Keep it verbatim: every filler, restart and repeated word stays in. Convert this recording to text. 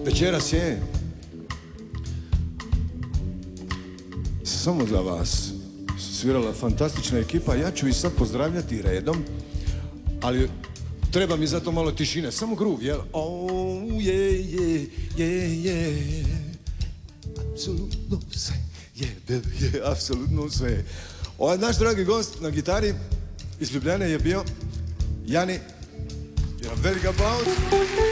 Večeras je samo za vas svirala fantastična ekipa. Ja ću ih sad pozdravljati redom, ali treba mi zato malo tišine. Samo groove, jel? Oh, je, je, je, je. Apsolutno sve. Je, baby, je, apsolutno sve. Ovaj naš dragi gost na gitari iz Ljubljane je bio Jani. Jedan veliki aplauz.